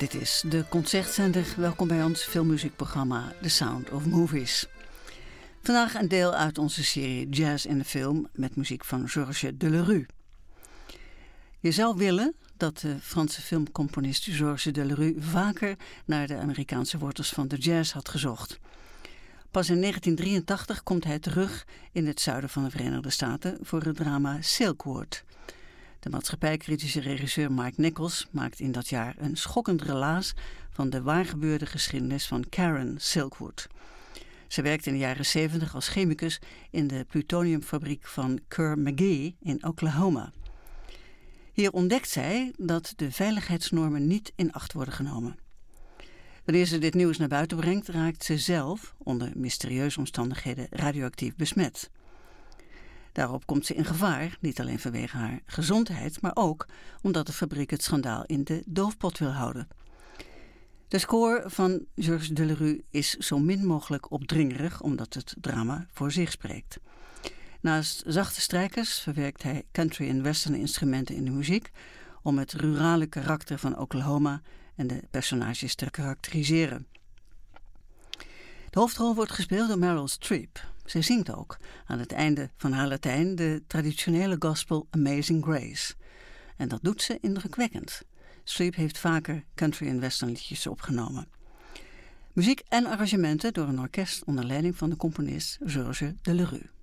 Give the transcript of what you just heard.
Dit is de Concertzender. Welkom bij ons filmmuziekprogramma The Sound of Movies. Vandaag een deel uit onze serie Jazz in de Film met muziek van Georges Delerue. Je zou willen dat de Franse filmcomponist Georges Delerue vaker naar de Amerikaanse wortels van de jazz had gezocht. Pas in 1983 komt hij terug in het zuiden van de Verenigde Staten voor het drama Silkwood. De maatschappijkritische regisseur Mike Nichols maakt in dat jaar een schokkend relaas van de waargebeurde geschiedenis van Karen Silkwood. Ze werkte in de jaren 70 als chemicus in de plutoniumfabriek van Kerr McGee in Oklahoma. Hier ontdekt zij dat de veiligheidsnormen niet in acht worden genomen. Wanneer ze dit nieuws naar buiten brengt, raakt ze zelf, onder mysterieuze omstandigheden, radioactief besmet. Daarop komt ze in gevaar, niet alleen vanwege haar gezondheid, maar ook omdat de fabriek het schandaal in de doofpot wil houden. De score van Georges Delerue is zo min mogelijk opdringerig, omdat het drama voor zich spreekt. Naast zachte strijkers verwerkt hij country- en western instrumenten in de muziek om het rurale karakter van Oklahoma en de personages te karakteriseren. De hoofdrol wordt gespeeld door Meryl Streep. Zij zingt ook aan het einde van haar Latijn de traditionele gospel Amazing Grace. En dat doet ze indrukwekkend. Streep heeft vaker country- en western liedjes opgenomen. Muziek en arrangementen door een orkest onder leiding van de componist Georges Delerue.